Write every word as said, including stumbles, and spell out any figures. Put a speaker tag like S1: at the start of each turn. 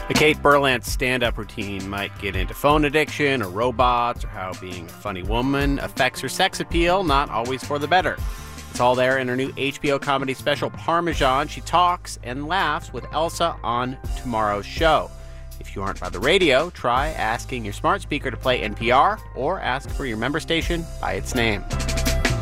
S1: The Kate Berlant stand-up routine might get into phone addiction or robots or how being a funny woman affects her sex appeal, not always for the better. It's all there in her new H B O comedy special, Parmesan. She talks and laughs with Elsa on tomorrow's show. If you aren't by the radio, try asking your smart speaker to play N P R or ask for your member station by its name.